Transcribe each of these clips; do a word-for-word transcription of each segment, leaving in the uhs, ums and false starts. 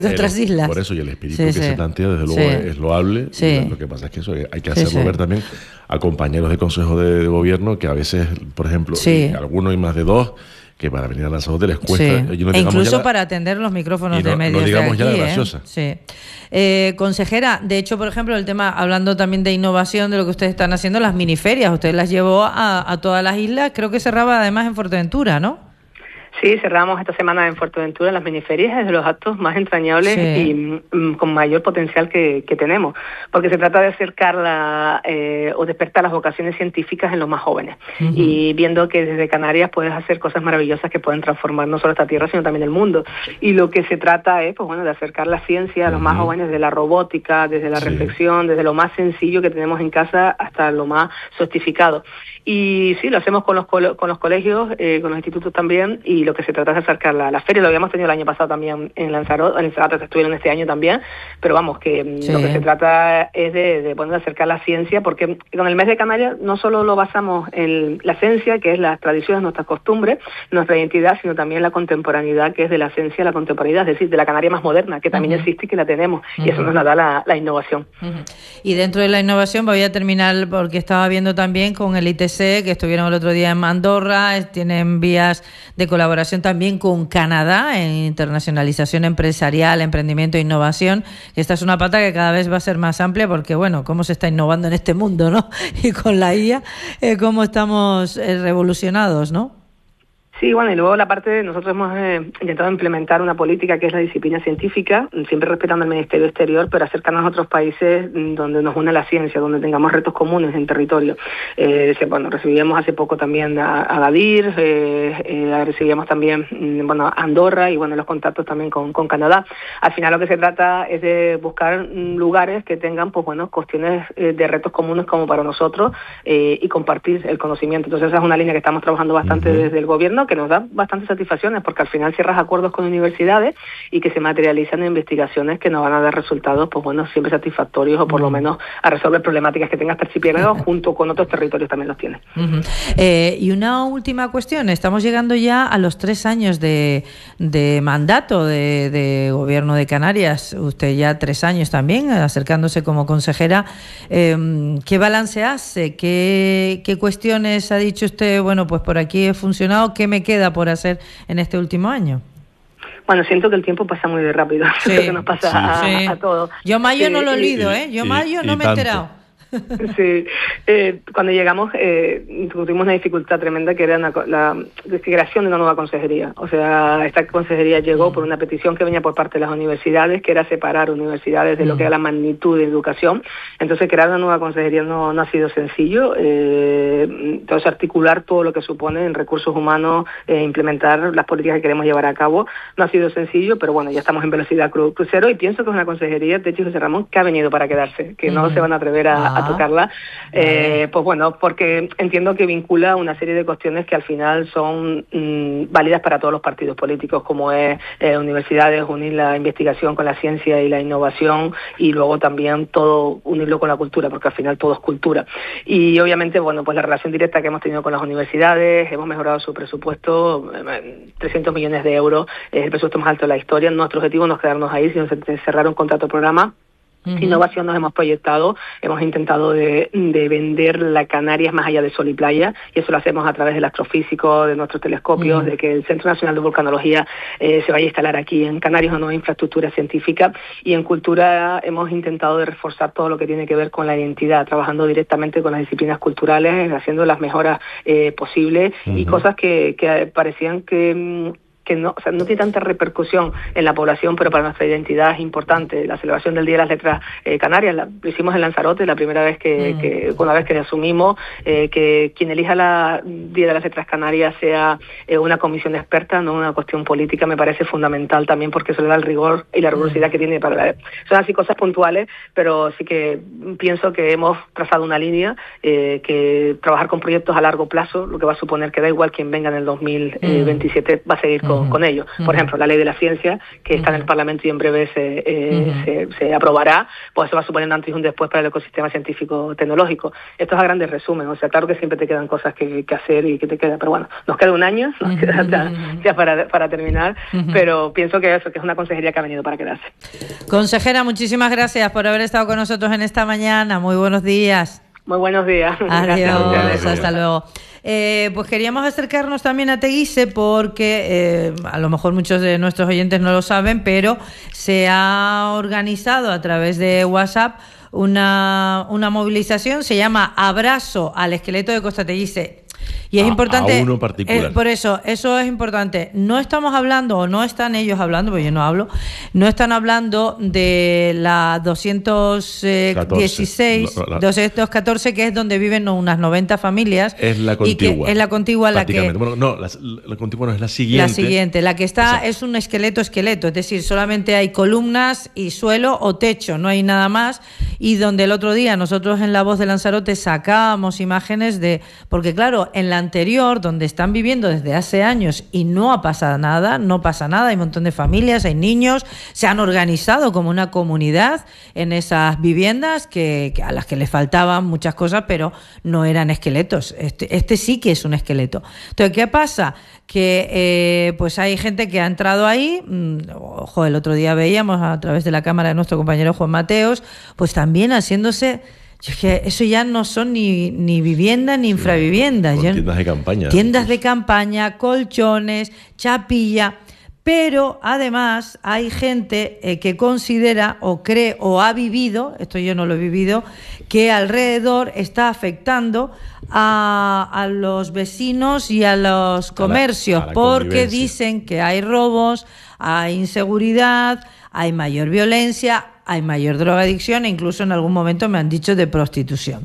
de otras islas. Por eso, y el espíritu sí, que sí. se plantea, desde luego, sí. es, es loable. Sí. Y lo que pasa es que eso hay que hacerlo sí, sí. ver también a compañeros de consejo de, de gobierno que a veces, por ejemplo, sí. algunos y más de dos, que para venir a Lanzarote les cuesta. Sí. No e incluso la, para atender los micrófonos no, de medios no digamos de aquí. Ya de graciosa. ¿eh? Sí. Eh, consejera, de hecho, por ejemplo, el tema, hablando también de innovación, de lo que ustedes están haciendo, las miniferias, usted las llevó a, a todas las islas, creo que cerraba además en Fuerteventura, ¿no? Sí, cerramos esta semana en Fuerteventura las miniferias, es de los actos más entrañables sí. y mm, con mayor potencial que, que tenemos, porque se trata de acercar la, eh, o despertar las vocaciones científicas en los más jóvenes, uh-huh. y viendo que desde Canarias puedes hacer cosas maravillosas que pueden transformar no solo esta tierra, sino también el mundo. Y lo que se trata es, pues bueno, de acercar la ciencia a los uh-huh. más jóvenes, desde la robótica, desde la sí. reflexión, desde lo más sencillo que tenemos en casa hasta lo más sofisticado. Y sí, lo hacemos con los, co- con los colegios, eh, con los institutos también, y lo que se trata es acercar la, la feria. Lo habíamos tenido el año pasado también en Lanzarote, en Lanzarote estuvieron este año también, pero vamos, que sí. lo que se trata es de, de, bueno, de acercar la ciencia, porque con el mes de Canarias no solo lo basamos en la ciencia, que es las tradiciones, nuestras costumbres, nuestra identidad, sino también la contemporaneidad, que es de la ciencia, la contemporaneidad, es decir, de la Canaria más moderna, que también uh-huh. existe y que la tenemos, uh-huh. y eso nos la da la, la innovación. Uh-huh. Y dentro de la innovación voy a terminar, porque estaba viendo también con el I T C, que estuvieron el otro día en Andorra, tienen vías de colaboración también con Canadá en internacionalización empresarial, emprendimiento e innovación. Esta es una pata que cada vez va a ser más amplia porque, bueno, cómo se está innovando en este mundo, ¿no? Y con la I A, eh, cómo estamos eh, revolucionados, ¿no? Sí, bueno, y luego la parte de nosotros hemos eh, intentado implementar una política que es la disciplina científica, siempre respetando el Ministerio Exterior, pero acercarnos a otros países donde nos une la ciencia, donde tengamos retos comunes en territorio. Eh, bueno, recibíamos hace poco también a, a Gadir, eh, eh, recibíamos también, bueno, a Andorra y, bueno, los contactos también con, con Canadá. Al final lo que se trata es de buscar lugares que tengan, pues bueno, cuestiones eh, de retos comunes como para nosotros eh, y compartir el conocimiento. Entonces esa es una línea que estamos trabajando bastante uh-huh. desde el gobierno, que nos da bastantes satisfacciones porque al final cierras acuerdos con universidades y que se materializan en investigaciones que nos van a dar resultados, pues bueno, siempre satisfactorios o por uh-huh. lo menos a resolver problemáticas que tenga este archipiélago uh-huh. junto con otros territorios también los tiene. Uh-huh. Eh, y una última cuestión, estamos llegando ya a los tres años de, de mandato de, de gobierno de Canarias, usted ya tres años también acercándose como consejera. Eh, ¿Qué balance hace? ¿Qué, qué cuestiones ha dicho usted? Bueno, pues por aquí he funcionado, ¿qué me queda por hacer en este último año? Bueno, siento que el tiempo pasa muy rápido, sí, que nos pasa sí, a, sí. a todos. Yo mayo sí, no lo olvido, y, ¿eh? Yo y, mayo no me he tanto. enterado. Sí, eh, cuando llegamos eh, tuvimos una dificultad tremenda que era una, la, la creación de una nueva consejería. O sea, esta consejería llegó por una petición que venía por parte de las universidades, que era separar universidades de lo que era la magnitud de educación. Entonces, crear una nueva consejería no, no ha sido sencillo. Eh, entonces, articular todo lo que supone en recursos humanos, eh, implementar las políticas que queremos llevar a cabo, no ha sido sencillo, pero bueno, ya estamos en velocidad cru- crucero y pienso que es una consejería, de hecho, José Ramón, que ha venido para quedarse, que no mm. se van a atrever a, ah. a tocarla, eh, pues bueno, porque entiendo que vincula una serie de cuestiones que al final son mmm, válidas para todos los partidos políticos, como es eh, universidades, unir la investigación con la ciencia y la innovación, y luego también todo unirlo con la cultura, porque al final todo es cultura. Y obviamente, bueno, pues la relación directa que hemos tenido con las universidades, hemos mejorado su presupuesto, trescientos millones de euros, es el presupuesto más alto de la historia. Nuestro objetivo no es quedarnos ahí, sino cerrar un contrato programa. Uh-huh. Innovación nos hemos proyectado, hemos intentado de, de vender la Canarias más allá de sol y playa, y eso lo hacemos a través del astrofísico, de nuestros telescopios, uh-huh. de que el Centro Nacional de Vulcanología eh, se vaya a instalar aquí en Canarias, una nueva infraestructura científica, y en cultura hemos intentado de reforzar todo lo que tiene que ver con la identidad, trabajando directamente con las disciplinas culturales, haciendo las mejoras eh, posibles, uh-huh. y cosas que, que parecían que... que no, o sea, no tiene tanta repercusión en la población, pero para nuestra identidad es importante. La celebración del Día de las Letras eh, Canarias, la, lo hicimos en Lanzarote, la primera vez que, mm. que una vez que asumimos eh, que quien elija la Día de las Letras Canarias sea eh, una comisión experta, no una cuestión política, me parece fundamental también, porque eso le da el rigor y la rigurosidad mm. que tiene para la... Son así cosas puntuales, pero sí que pienso que hemos trazado una línea, eh, que trabajar con proyectos a largo plazo, lo que va a suponer que da igual quien venga en el dos mil veintisiete, mm. va a seguir con uh-huh. con ello. Por uh-huh. ejemplo, la ley de la ciencia, que está uh-huh. en el Parlamento y en breve se, eh, uh-huh. se, se aprobará, pues eso va a suponer un antes y un después para el ecosistema científico-tecnológico. Esto es a grandes resumen, o sea, claro que siempre te quedan cosas que, que hacer y que te queda, pero bueno, nos queda un año, nos uh-huh. queda ya, ya para, para terminar, uh-huh. pero pienso que eso, que es una consejería que ha venido para quedarse. Consejera, muchísimas gracias por haber estado con nosotros en esta mañana. Muy buenos días. Muy buenos días. Adiós, gracias, hasta luego. Eh, pues queríamos acercarnos también a Teguise porque eh, a lo mejor muchos de nuestros oyentes no lo saben, pero se ha organizado a través de WhatsApp una, una movilización, se llama Abrazo al Esqueleto de Costa Teguise. Y es a, importante, a uno particular. Eh, por eso, eso es importante. No estamos hablando, o no están ellos hablando, porque yo no hablo, no están hablando de la doscientos dieciséis, no, no, la, doscientos catorce, que es donde viven unas noventa familias. Es la contigua. Es la contigua la que... Bueno, no, la, la contigua no es la siguiente. La siguiente, la que está, o sea, es un esqueleto, esqueleto, es decir, solamente hay columnas y suelo o techo, no hay nada más. Y donde el otro día nosotros en La Voz de Lanzarote sacábamos imágenes de... Porque claro, en la anterior, donde están viviendo desde hace años y no ha pasado nada, no pasa nada, hay un montón de familias, hay niños, se han organizado como una comunidad en esas viviendas que, que a las que les faltaban muchas cosas, pero no eran esqueletos. Este, este sí que es un esqueleto. Entonces, ¿qué pasa? Que eh, pues hay gente que ha entrado ahí, mmm, ojo, el otro día veíamos a través de la cámara de nuestro compañero Juan Mateos, pues también haciéndose... Yo es que eso ya no son ni, ni viviendas ni infraviviendas. Con Yo, tiendas de campaña. Tiendas de campaña, colchones, chapilla. Pero además hay gente eh, que considera o cree o ha vivido, esto yo no lo he vivido, que alrededor está afectando a, a los vecinos y a los comercios, a la, a la porque dicen que hay robos, hay inseguridad, hay mayor violencia, hay mayor drogadicción e incluso en algún momento me han dicho de prostitución.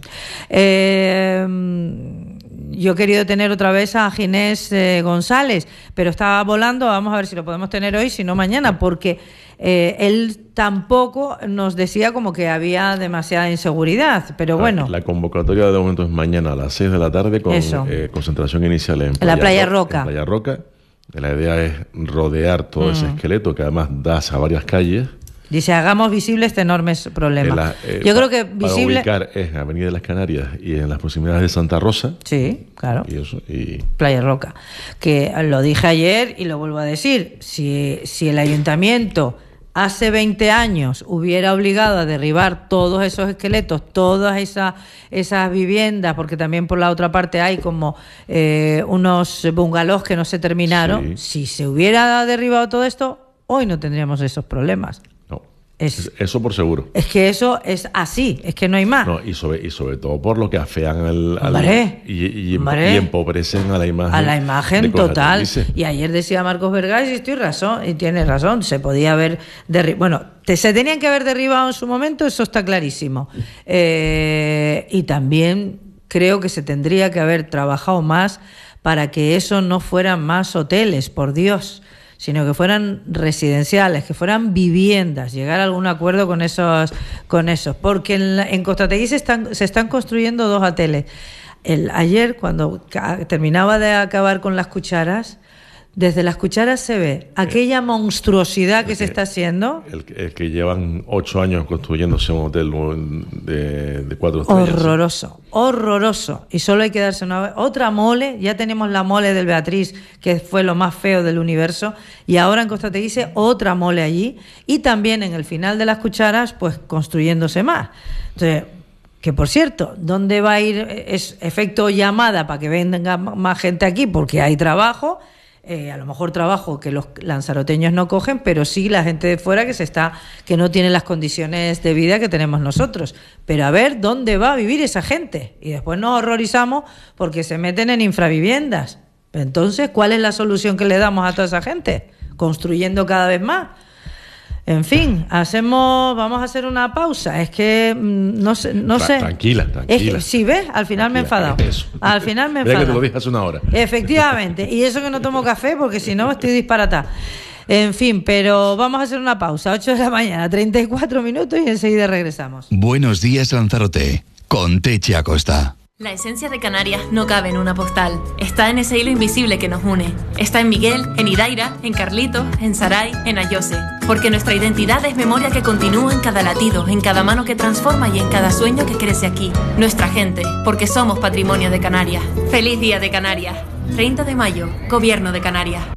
Eh, yo he querido tener otra vez a Ginés eh, González, pero estaba volando, vamos a ver si lo podemos tener hoy, si no mañana, porque eh, él tampoco nos decía como que había demasiada inseguridad, pero bueno. La convocatoria de momento es mañana a las seis de la tarde con eh, concentración inicial en, en la Playa Roca. En Playa Roca. La idea es rodear todo mm. ese esqueleto que además da a varias calles. Dice, hagamos visible este enorme problema. La, eh, Yo creo que visible... Para ubicar es Avenida de las Canarias y en las proximidades de Santa Rosa. Sí, claro. Y eso, y... Playa Roca. Que lo dije ayer y lo vuelvo a decir. Si, si el ayuntamiento hace veinte años hubiera obligado a derribar todos esos esqueletos, todas esas, esas viviendas, porque también por la otra parte hay como eh, unos bungalows que no se terminaron, sí. Si se hubiera derribado todo esto, hoy no tendríamos esos problemas. Es, eso por seguro. Es que eso es así, es que no hay más. No, y, sobre, y sobre todo por lo que afean al, al y, y, y empobrecen a la imagen. A la imagen total. Y ayer decía Marcos Vergás, y estoy razón, y tiene razón, se podía haber derribado. Bueno, te, se tenían que haber derribado en su momento, eso está clarísimo. Eh, y también creo que se tendría que haber trabajado más para que eso no fueran más hoteles, por Dios, sino que fueran residenciales, que fueran viviendas, llegar a algún acuerdo con esos, con esos, porque en, la, en Costa Teguise se están, se están construyendo dos hoteles. El, ayer, cuando terminaba de acabar con las cucharas, desde las cucharas se ve aquella monstruosidad que, que se está haciendo. El, el que llevan ocho años construyéndose un hotel de, de cuatro estrellas. Horroroso, horroroso. Y solo hay que darse una otra mole. Ya tenemos la mole del Beatriz, que fue lo más feo del universo. Y ahora en Costa Teguise otra mole allí. Y también en el final de las cucharas, pues construyéndose más. Entonces, que por cierto, ¿dónde va a ir? Es efecto llamada para que venga más gente aquí porque hay trabajo. Eh, a lo mejor trabajo que los lanzaroteños no cogen, pero sí la gente de fuera que se está, que no tiene las condiciones de vida que tenemos nosotros. Pero a ver dónde va a vivir esa gente. Y después nos horrorizamos porque se meten en infraviviendas. Entonces, ¿cuál es la solución que le damos a toda esa gente? Construyendo cada vez más. En fin, hacemos, vamos a hacer una pausa. Es que no sé, no sé. Tranquila, tranquila. Es que, sí, ¿ves? Al final tranquila, me he enfadado. Eso. Al final me he enfadado. Que te lo dije hace una hora. Efectivamente. Y eso que no tomo café porque si no estoy disparatada. En fin, pero vamos a hacer una pausa. ocho de la mañana, treinta y cuatro minutos y enseguida regresamos. Buenos días, Lanzarote. Con Techi Acosta. La esencia de Canarias no cabe en una postal. Está en ese hilo invisible que nos une. Está en Miguel, en Idaira, en Carlitos, en Saray, en Ayose. Porque nuestra identidad es memoria que continúa en cada latido, en cada mano que transforma y en cada sueño que crece aquí. Nuestra gente, porque somos patrimonio de Canarias. ¡Feliz Día de Canarias! treinta de mayo, Gobierno de Canarias.